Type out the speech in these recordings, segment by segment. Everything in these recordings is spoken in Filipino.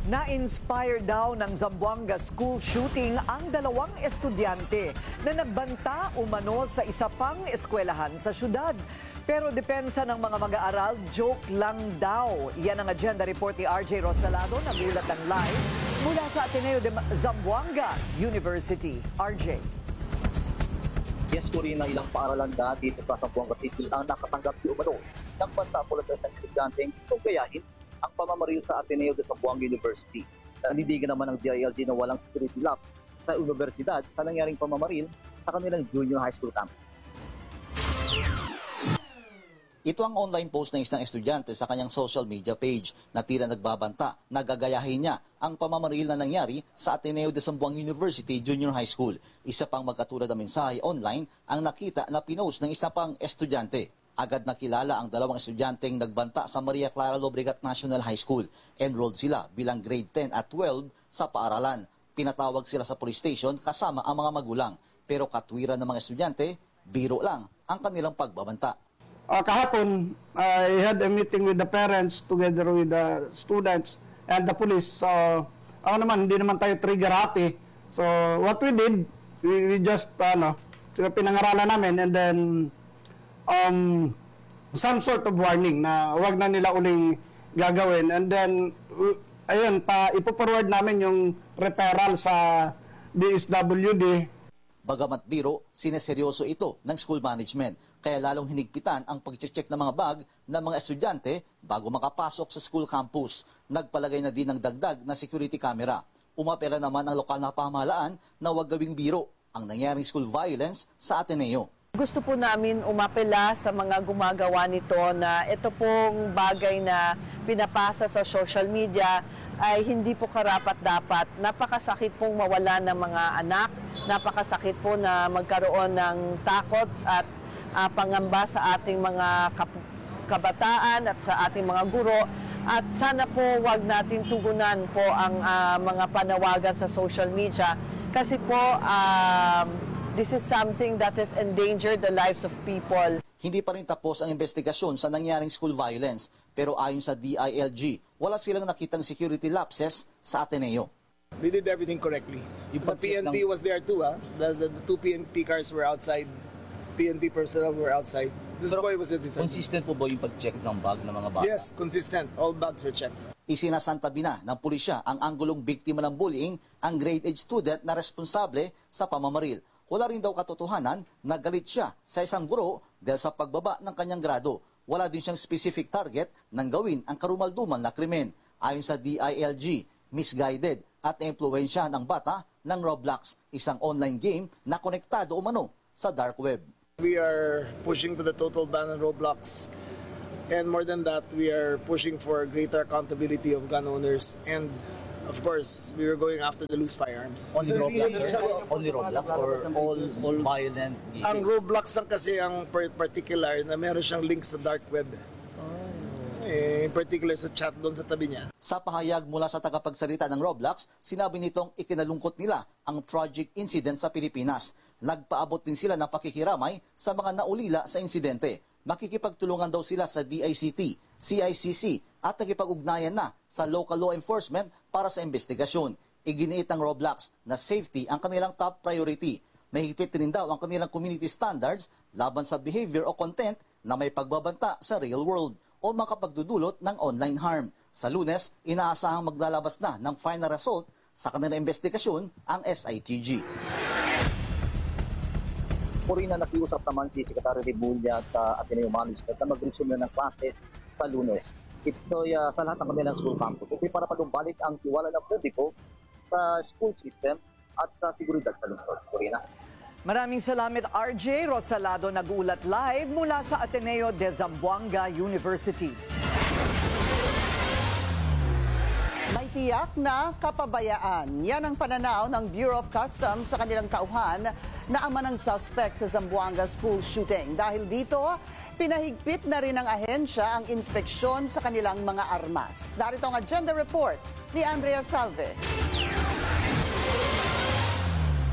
Na-inspire daw ng Zamboanga school shooting ang dalawang estudyante na nagbanta umano sa isa pang eskwelahan sa syudad. Pero depensa ng mga mag-aaral, joke lang daw. Yan ang agenda report ni RJ Rosalado na gulat ng live mula sa Ateneo de Zamboanga University. RJ. Yes, Corina, ilang paaralan dati sa Zamboanga City ang nakatanggap di umano ng banta mula sa isang estudyante kung gayahin ang pamamaril sa Ateneo de Zamboanga University. Nanindigan naman ng DILG na walang security lapse sa universidad sa nangyaring pamamaril sa kanilang junior high school campus. Ito ang online post ng isang estudyante sa kanyang social media page na tila nagbabanta na gagayahin niya ang pamamaril na nangyari sa Ateneo de Zamboanga University Junior High School. Isa pang magkatulad na mensahe online ang nakita na pinost ng isa pang estudyante. Agad nakilala ang dalawang estudyanteng nagbanta sa Maria Clara Lobregat National High School. Enrolled sila bilang grade 10 at 12 sa paaralan. Pinatawag sila sa police station kasama ang mga magulang. Pero katwiran ng mga estudyante, biro lang ang kanilang pagbabanta. Kahapon, I had a meeting with the parents together with the students and the police. So, ako naman, hindi naman tayo trigger happy. So, what we did, we just, pinangaralan namin and then, some sort of warning na wag na nila uling gagawin. And then, ayun, ipo-forward namin yung referral sa DSWD. Bagamat biro, sineseryoso ito ng school management. Kaya lalong hinigpitan ang pag-check ng mga bag ng mga estudyante bago makapasok sa school campus. Nagpalagay na din ng dagdag na security camera. Umapela naman ang lokal na pamahalaan na huwag gawing biro ang nangyaring school violence sa Ateneo. Gusto po namin umapela sa mga gumagawa nito na ito pong bagay na pinapasa sa social media ay hindi po karapat-dapat. Napakasakit pong mawala ng mga anak, napakasakit po na magkaroon ng takot at pangamba sa ating mga kabataan at sa ating mga guro. At sana po wag natin tugunan po ang mga panawagan sa social media kasi po this is something that has endangered the lives of people. Hindi pa rin tapos ang investigasyon sa nangyaring school violence, pero ayon sa DILG, wala silang nakitang security lapses sa Ateneo. They did everything correctly. The PNP was there too. The two PNP cars were outside. PNP personnel were outside. This boy was a Consistent po ba yung pag-check ng bag ng mga bata? Yes, consistent. All bags were checked. Isinasantabi na ng pulisya ang anggulong biktima ng bullying, ang grade 8 student na responsable sa pamamaril. Wala rin daw katotohanan na galit siya sa isang guro dahil sa pagbaba ng kanyang grado. Wala din siyang specific target ng gawin ang karumalduman na krimen. Ayon sa DILG, misguided at impluwensya ng bata ng Roblox, isang online game na konektado umano sa dark web. We are pushing to the total ban on Roblox. And more than that, we are pushing for greater accountability of gun owners. And of course, we were going after the loose firearms. Only Roblox, only Roblox or all violent games? Ang Roblox lang kasi ang particular na meron siyang link sa dark web. In particular sa chat doon sa tabi niya. Sa pahayag mula sa tagapagsalita ng Roblox, sinabi nitong ikinalungkot nila ang tragic incident sa Pilipinas. Nagpaabot din sila ng pakikiramay sa mga naulila sa insidente. Makikipagtulungan daw sila sa DICT, CICC at nakipag-ugnayan na sa local law enforcement para sa investigasyon. Iginiit ng Roblox na safety ang kanilang top priority. Mahigpit rin daw ang kanilang community standards laban sa behavior o content na may pagbabanta sa real world o makapagdudulot ng online harm. Sa Lunes, inaasahang maglalabas na ng final result sa kanilang investigasyon ang SITG. Corina, nakiusap naman si Secretary Rebulla at Ateneo Management na mag-resume na ng klase sa Lunes. Ito sa lahat ng kanilang school campus. Ito para palumbalik ang tiwala ng publiko sa school system at sa seguridad sa lungsod. Corina. Maraming salamat RJ Rosalado, nag-uulat live mula sa Ateneo de Zamboanga University. May tiyak na kapabayaan. Yan ang pananaw ng Bureau of Customs sa kanilang tauhan na ama ng suspect sa Zamboanga school shooting. Dahil dito, pinahigpit na rin ng ahensya ang inspeksyon sa kanilang mga armas. Narito ang agenda report ni Andrea Salve.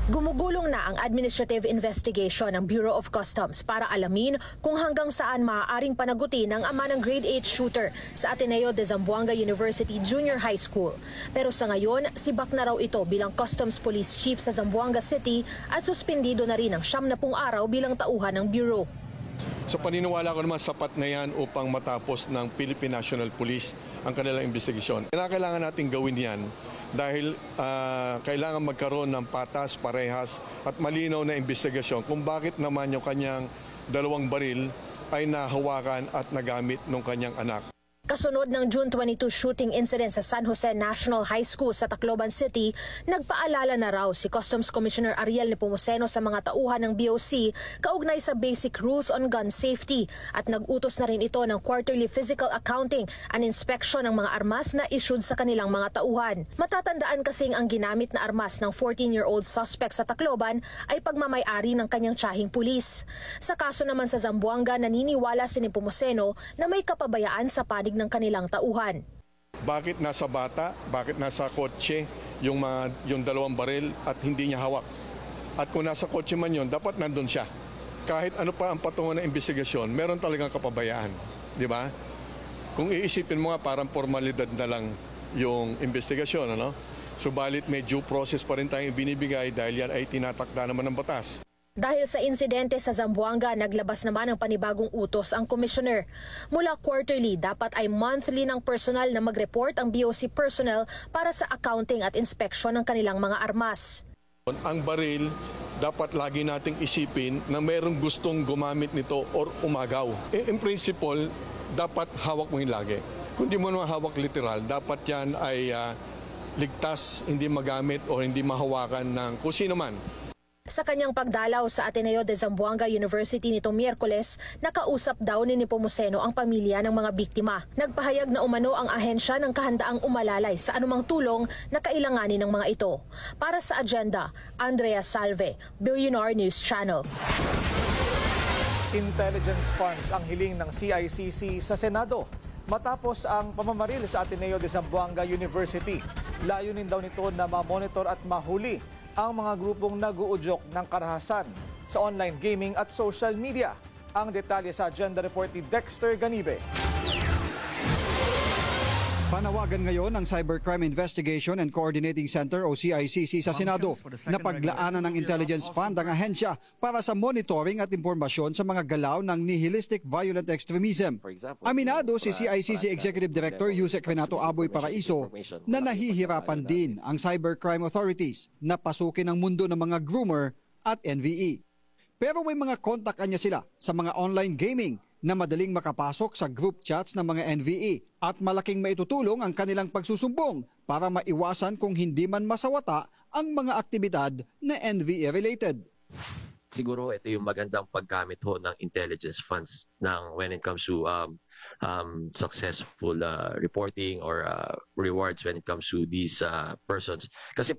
Gumugulong na ang administrative investigation ng Bureau of Customs para alamin kung hanggang saan maaaring panagutin ang ama ng grade 8 shooter sa Ateneo de Zamboanga University Junior High School. Pero sa ngayon, sibak na raw ito bilang Customs Police Chief sa Zamboanga City at suspendido na rin ang 70 araw bilang tauhan ng Bureau. Sa paniniwala ko naman, sapat na yan upang matapos ng Philippine National Police ang kanilang investigasyon. Kailangan natin gawin yan dahil kailangan magkaroon ng patas, parehas at malinaw na investigasyon kung bakit naman yung kanyang 2 baril ay nahawakan at nagamit ng kanyang anak. Kasunod ng June 22 shooting incident sa San Jose National High School sa Tacloban City, nagpaalala na raw si Customs Commissioner Ariel Nepomuceno sa mga tauhan ng BOC kaugnay sa Basic Rules on Gun Safety at nag-utos na rin ito ng quarterly physical accounting and inspection ng mga armas na issued sa kanilang mga tauhan. Matatandaan kasing ang ginamit na armas ng 14-year-old suspect sa Tacloban ay pagmamay-ari ng kanyang tiyahing pulis. Sa kaso naman sa Zamboanga, naniniwala si Nepomuceno na may kapabayaan sa panig ng kanilang tauhan. Bakit nasa bata, bakit nasa kotse yung 2 baril at hindi niya hawak? At kung nasa kotse man yun, dapat nandun siya. Kahit ano pa ang patungo ng investigasyon, meron talagang kapabayaan. Di ba? Kung iisipin mo nga, parang formalidad na lang yung investigasyon. Ano? Subalit may due process pa rin tayong binibigay dahil yan ay tinatakda naman ng batas. Dahil sa insidente sa Zamboanga, naglabas naman ng panibagong utos ang commissioner. Mula quarterly, dapat ay monthly ng personal na mag-report ang BOC personnel para sa accounting at inspection ng kanilang mga armas. Ang baril, dapat lagi nating isipin na mayroong gustong gumamit nito or umagaw. In principle, dapat hawak mo yung lagi. Kung di mo naman hawak literal, dapat yan ay ligtas, hindi magamit o hindi mahawakan ng kung sino man. Sa kanyang pagdalaw sa Ateneo de Zamboanga University nitong Miyerkules, nakausap daw ni Nepomuceno ang pamilya ng mga biktima. Nagpahayag na umano ang ahensya ng kahandaang umalalay sa anumang tulong na kailanganin ng mga ito. Para sa agenda, Andrea Salve, Billionaire News Channel. Intelligence funds ang hiling ng CICC sa Senado matapos ang pamamaril sa Ateneo de Zamboanga University. Layunin daw nito na ma-monitor at mahuli ang mga grupong nag-uudyok ng karahasan sa online gaming at social media. Ang detalye sa agenda report ni Dexter Ganibe. Panawagan ngayon ng Cybercrime Investigation and Coordinating Center o CICC sa Senado na paglaanan ng intelligence fund ang ahensya para sa monitoring at impormasyon sa mga galaw ng nihilistic violent extremism. Aminado si CICC Executive Director Yusek Renato Aboy Paraiso na nahihirapan din ang cybercrime authorities na pasukin ang mundo ng mga groomer at NVE. Pero may mga kontak niya sila sa mga online gaming na madaling makapasok sa group chats ng mga NVE at malaking maitutulong ang kanilang pagsusumbong para maiwasan kung hindi man masawata ang mga aktibidad na NVE-related. Siguro ito yung magandang paggamit ho ng intelligence funds when it comes to successful reporting or rewards when it comes to these persons. Kasi